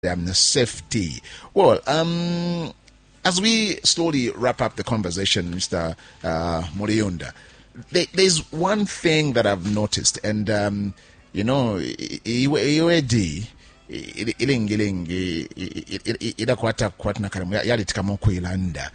safety. Well, as we slowly wrap up the conversation, Mr. Moriunda, there's one thing that I've noticed, and iwedi ilingilingi idakwata kwatna karamu yali tikamo kuilanda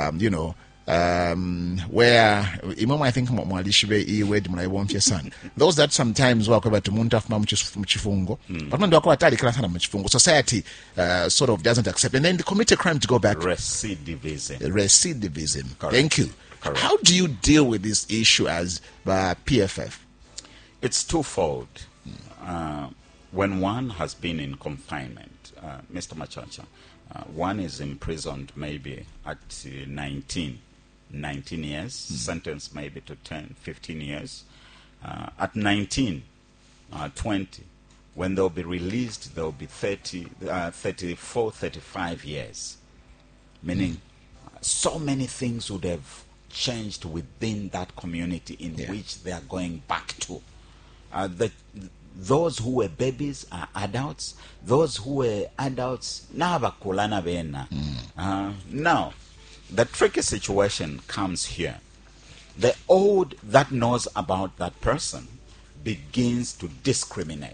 where imam I think mwalishibe iwedi mnaiwomfye sana those that sometimes wakweba tumuntu afuma mchifungo but mando wako atali kila sana mchifungo society sort of doesn't accept and then they commit a crime to go back. Recidivism. Correct. Thank you. Correct. How do you deal with this issue as PFF? It's twofold. When one has been in confinement, Mr. Machacha, one is imprisoned maybe at 19 years, sentenced maybe to 10, 15 years. At 19, 20, when they'll be released, they'll be 34, 35 years. Meaning, so many things would have changed within that community in which they are going back to. Those who were babies are adults. Those who were adults, now, the tricky situation comes here. The old that knows about that person begins to discriminate.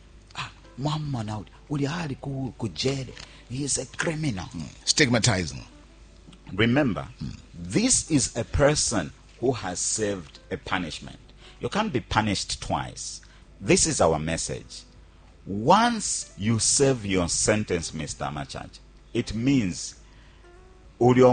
He is a criminal. Stigmatizing. Remember, this is a person who has served a punishment. You can't be punished twice. This is our message. Once you serve your sentence, Mr. Machach, it means you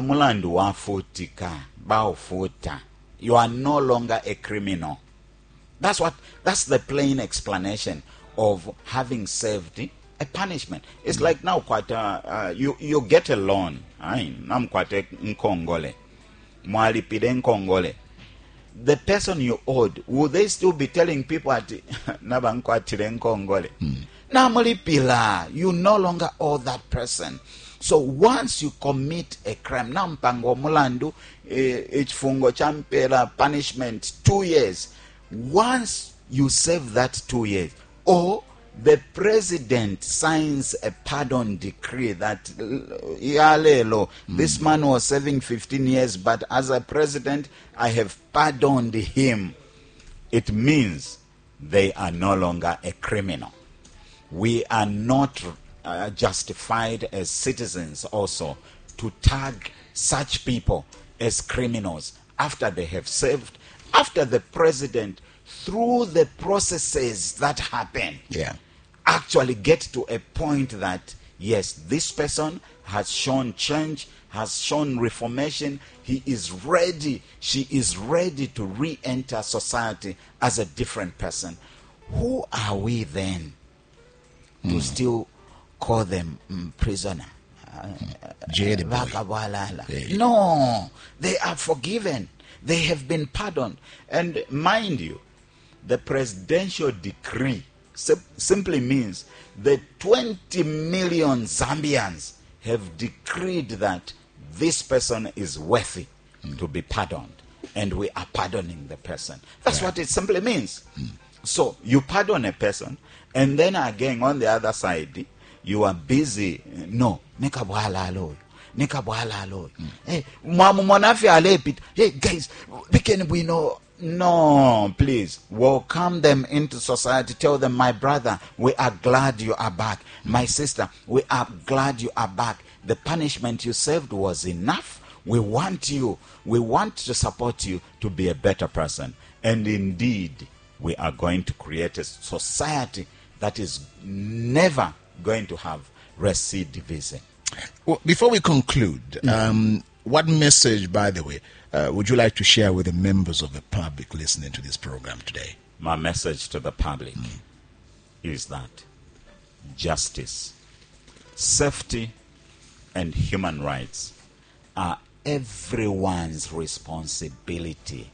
are no longer a criminal. That's the plain explanation of having served a punishment. It's like now you get a loan. I'm quite nkongole. Mwalipide nkongole. The person you owed, will they still be telling people at Nabankwatire nkongole? Namulipila, you no longer owe that person. So once you commit a crime, nampango mulandu ichfungo champera punishment 2 years. Once you serve that 2 years, or the president signs a pardon decree that this man was serving 15 years, but as a president, I have pardoned him. It means they are no longer a criminal. We are not justified as citizens also to tag such people as criminals after they have served, after the president, through the processes that happen, actually get to a point that, yes, this person has shown change, has shown reformation, he is ready, she is ready to re-enter society as a different person. Who are we then to still call them prisoner? No, they are forgiven. They have been pardoned. And mind you, the presidential decree simply means that 20 million Zambians have decreed that this person is worthy to be pardoned, and we are pardoning the person. That's what it simply means. So you pardon a person, and then again on the other side, you are busy. No, hey, hey guys, we know. No, please welcome them into society. Tell them, my brother, we are glad you are back. My sister, we are glad you are back. The punishment you served was enough. We want to support you to be a better person. And indeed, we are going to create a society that is never going to have recidivism. Well, before we conclude, what message, by the way, would you like to share with the members of the public listening to this program today? My message to the public is that justice, safety, and human rights are everyone's responsibility.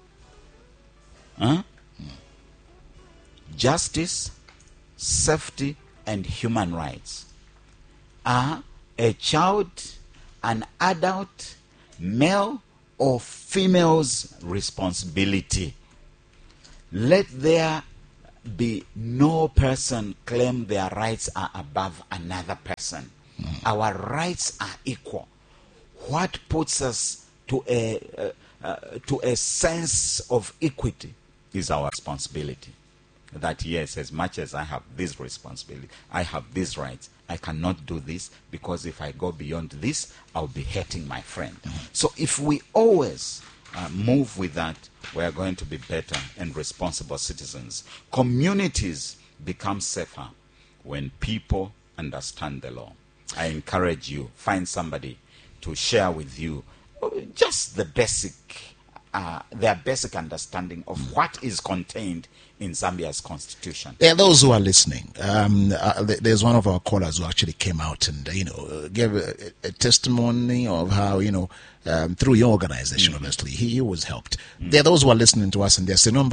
Justice, safety, and human rights are a child, an adult, male or female's responsibility. Let their be no person claim their rights are above another person. Our rights are equal. What puts us to a sense of equity is our responsibility. That yes, as much as I have this responsibility, I have these rights, I cannot do this because if I go beyond this, I'll be hurting my friend. So if we always move with that, we are going to be better and responsible citizens. Communities become safer when people understand the law. I encourage you, find somebody to share with you just the their basic understanding of what is contained in Zambia's constitution. Yeah, those who are listening, there's one of our callers who actually came out and gave a testimony of how through your organization, obviously he was helped. There are those who are listening to us and they're saying,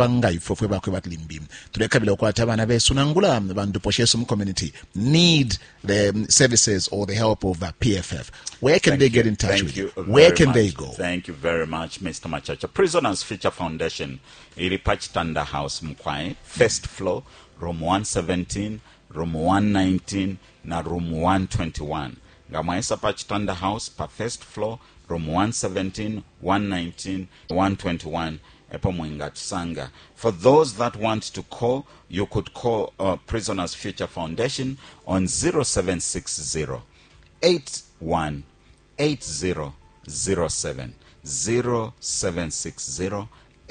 some community need the services or the help of PFF. Where can they get in touch with you? Where can they go? Thank you very much, Mr. Machacha. Prisoners Future Foundation, Iripachitanda House, Mkwai, first floor, room 117, room 119, na room 121. Gamaisa Pachitanda House, per first floor, room 117, 119, 121. Sanga. For those that want to call, you could call Prisoners Future Foundation on 0760 818007, 0760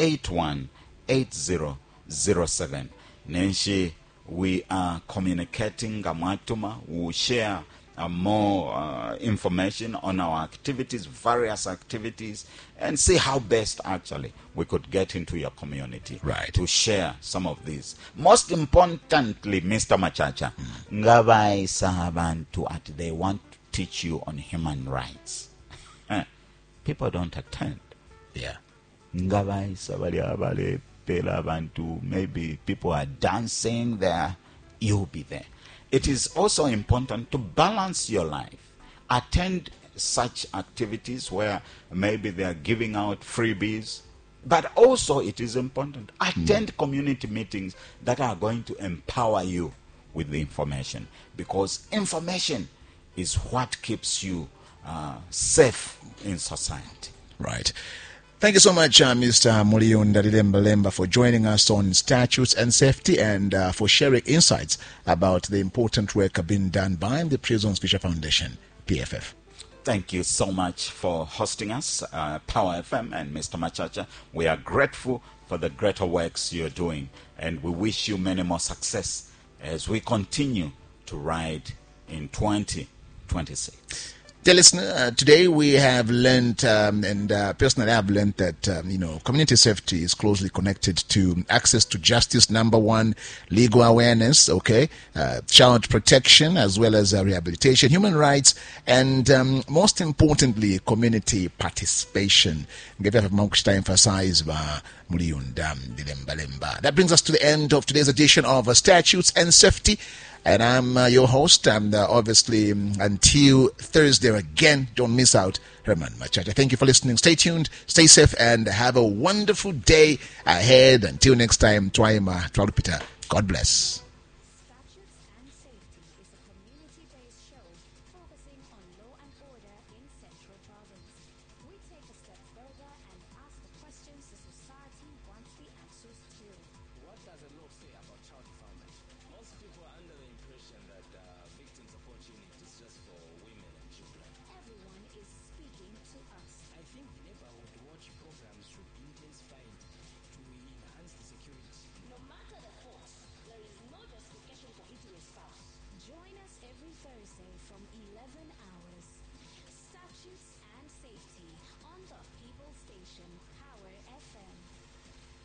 818007. Nenshi, we are communicating. Gamatuma will share more information on our activities, various activities, and see how best actually we could get into your community to share some of these. Most importantly, Mr. Machacha, ngabai sahabantu at they want to teach you on human rights. People don't attend. Yeah. Ngabai sabali abale pela bantu. Maybe people are dancing there. You'll be there. It is also important to balance your life. Attend such activities where maybe they are giving out freebies. But also it is important. Attend community meetings that are going to empower you with the information. Because information is what keeps you safe in society. Right. Thank you so much, Mr. Muliunda Lemba, for joining us on statutes and safety and for sharing insights about the important work being done by the Prisoners Future Foundation, PFF. Thank you so much for hosting us, Power FM and Mr. Machacha. We are grateful for the greater works you're doing, and we wish you many more success as we continue to ride in 2026. Dear listener, today we have learned, and personally I've learned that, community safety is closely connected to access to justice, number one, legal awareness, child protection, as well as rehabilitation, human rights, and most importantly, community participation. Emphasize that brings us to the end of today's edition of Statutes and Safety. And I'm your host, and obviously until Thursday again, don't miss out, Herman Machacha. Thank you for listening. Stay tuned, stay safe, and have a wonderful day ahead. Until next time, Twaima Twalupita. God bless.